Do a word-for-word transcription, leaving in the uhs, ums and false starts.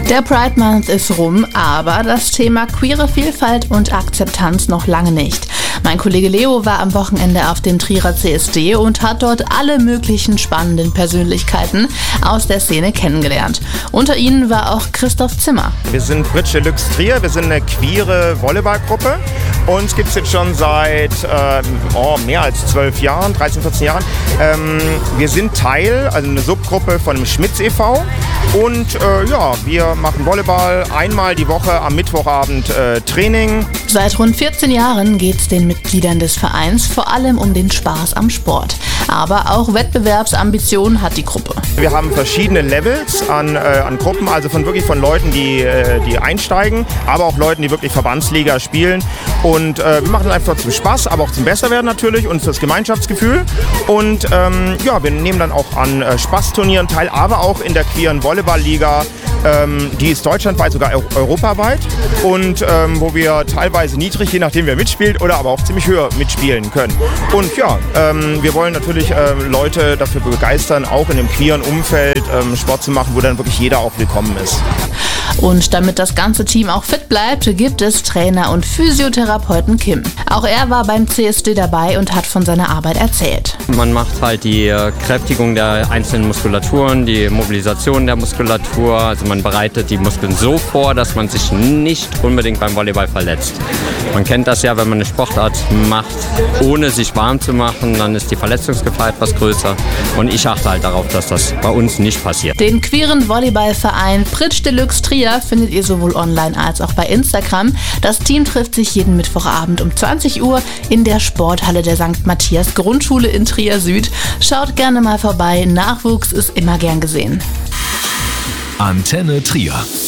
Der Pride Month ist rum, aber das Thema queere Vielfalt und Akzeptanz noch lange nicht. Mein Kollege Leo war am Wochenende auf dem Trierer C S D und hat dort alle möglichen spannenden Persönlichkeiten aus der Szene kennengelernt. Unter ihnen war auch Christoph Zimmer. Wir sind Bridge Deluxe Trier, wir sind eine queere Volleyballgruppe. Uns gibt es jetzt schon seit äh, oh, mehr als zwölf Jahren, dreizehn, vierzehn Jahren. Ähm, wir sind Teil, also eine Subgruppe von dem Schmitz e V und äh, ja, wir machen Volleyball einmal die Woche am Mittwochabend äh, Training. Seit rund vierzehn Jahren geht es den Mitgliedern des Vereins vor allem um den Spaß am Sport. Aber auch Wettbewerbsambitionen hat die Gruppe. Wir haben verschiedene Levels an, äh, an Gruppen, also von wirklich von Leuten, die, äh, die einsteigen, aber auch Leuten, die wirklich Verbandsliga spielen. Und äh, wir machen das einfach zum Spaß, aber auch zum Besserwerden natürlich und fürs Gemeinschaftsgefühl. Und ähm, ja, wir nehmen dann auch an äh, Spaßturnieren teil, aber auch in der queeren Volleyballliga. Ähm, die ist deutschlandweit, sogar eu- europaweit. Und ähm, wo wir teilweise niedrig, je nachdem wer mitspielt, oder aber auch ziemlich höher mitspielen können. Und ja, ähm, wir wollen natürlich äh, Leute dafür begeistern, auch in dem queeren Umfeld ähm, Sport zu machen, wo dann wirklich jeder auch willkommen ist. Und damit das ganze Team auch fit bleibt, gibt es Trainer und Physiotherapeuten Kim. Auch er war beim C S D dabei und hat von seiner Arbeit erzählt. Man macht halt die Kräftigung der einzelnen Muskulaturen, die Mobilisation der Muskulatur. Also man bereitet die Muskeln so vor, dass man sich nicht unbedingt beim Volleyball verletzt. Man kennt das ja, wenn man eine Sportart macht, ohne sich warm zu machen, dann ist die Verletzungsgefahr etwas größer. Und ich achte halt darauf, dass das bei uns nicht passiert. Den queeren Volleyballverein Bridge Deluxe Trier findet ihr sowohl online als auch bei Instagram. Das Team trifft sich jeden Mittwochabend um zwanzig Uhr in der Sporthalle der Sankt Matthias Grundschule in Trier Süd. Schaut gerne mal vorbei, Nachwuchs ist immer gern gesehen. Antenne Trier.